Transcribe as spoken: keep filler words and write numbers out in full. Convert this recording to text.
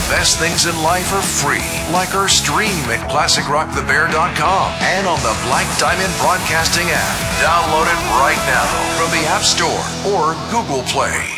best things in life are free, like our stream at classic rock the bear dot com and on the Black Diamond Broadcasting app. Download it right now from the App Store or Google Play.